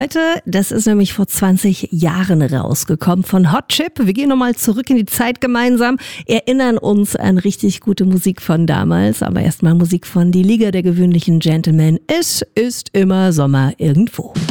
Heute, das ist nämlich vor 20 Jahren rausgekommen von Hot Chip. Wir gehen nochmal zurück in die Zeit gemeinsam, erinnern uns an richtig gute Musik von damals, aber erstmal Musik von Die Liga der gewöhnlichen Gentlemen. Es ist immer Sommer irgendwo.